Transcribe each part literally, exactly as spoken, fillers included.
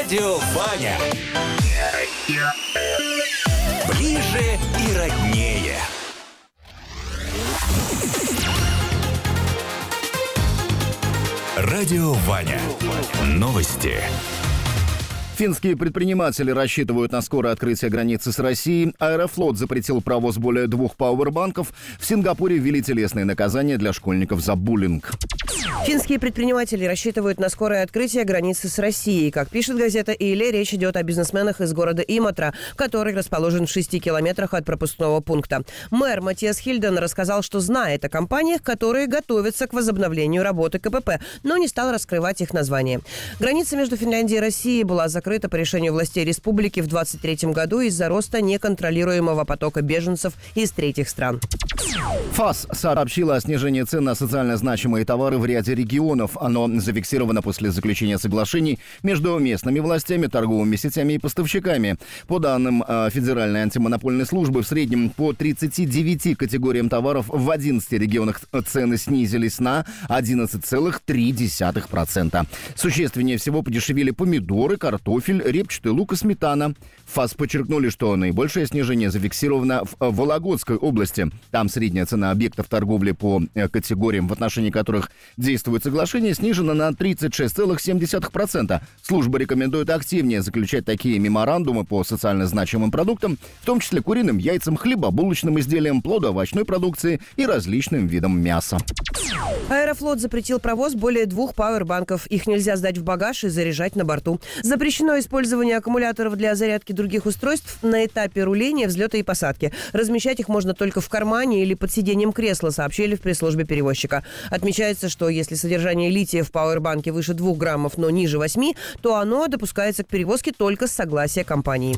Радио Ваня. Ближе и роднее. Радио Ваня. Новости. Финские предприниматели рассчитывают на скорое открытие границы с Россией. Аэрофлот запретил провоз более двух пауэрбанков. В Сингапуре ввели телесные наказания для школьников за буллинг. Финские предприниматели рассчитывают на скорое открытие границы с Россией. Как пишет газета «Иле», речь идет о бизнесменах из города Иматра, который расположен в шести километрах от пропускного пункта. Мэр Матиас Хильден рассказал, что знает о компаниях, которые готовятся к возобновлению работы КПП, но не стал раскрывать их название. Граница между Финляндией и Россией была закрыта по решению властей республики в двадцать третьем году из-за роста неконтролируемого потока беженцев из третьих стран. ФАС сообщила о снижении цен на социально значимые товары в ряде регионов. Оно зафиксировано после заключения соглашений между местными властями, торговыми сетями и поставщиками. По данным э, Федеральной антимонопольной службы, в среднем по тридцати девяти категориям товаров в одиннадцати регионах цены снизились на одиннадцать целых три десятых процента. Существеннее всего подешевели помидоры, картофель, репчатый лук и сметана. ФАС подчеркнули, что наибольшее снижение зафиксировано в Вологодской области. Там средняя цена объектов торговли по категориям, в отношении которых действует соглашение, снижена на тридцать шесть целых семь десятых процента. Служба рекомендует активнее заключать такие меморандумы по социально значимым продуктам, в том числе куриным яйцам, хлебобулочным изделиям, плодоовощной продукции и различным видам мяса. Аэрофлот запретил провоз более двух пауэрбанков. Их нельзя сдать в багаж и заряжать на борту. Запрещено использование аккумуляторов для зарядки других устройств на этапе руления, взлета и посадки. Размещать их можно только в кармане или под сиденьем кресла, сообщили в пресс-службе перевозчика. Отмечается, что если содержание лития в пауэрбанке выше двух граммов, но ниже восьми, то оно допускается к перевозке только с согласия компании.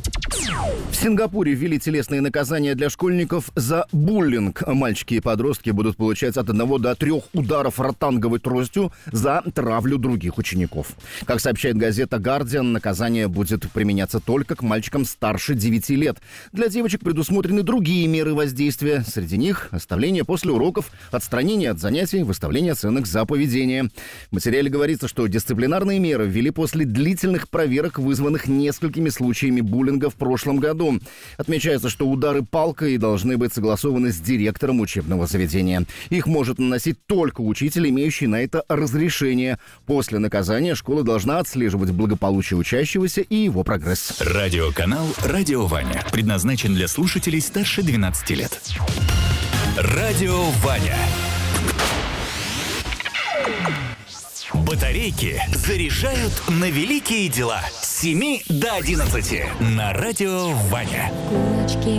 В Сингапуре ввели телесные наказания для школьников за буллинг. Мальчики и подростки будут получать от одного до трех ударов ротанговой тростью за травлю других учеников. Как сообщает газета «Гардиан», наказание будет применяться только к мальчикам старше девяти лет. Для девочек предусмотрены другие меры воздействия. Среди них оставление после уроков, отстранение от занятий, выставление оценок за поведение. В материале говорится, что дисциплинарные меры ввели после длительных проверок, вызванных несколькими случаями буллинга в прошлом году. Отмечается, что удары палкой должны быть согласованы с директором учебного заведения. Их может наносить только учитель, имеющий на это разрешение. После наказания школа должна отслеживать благополучие учащегося и его прогресс. Радиоканал «Радио Ваня» предназначен для слушателей старше двенадцати лет. Радио Ваня. Батарейки заряжают на великие дела с семи до одиннадцати на Радио Ваня. Кулачки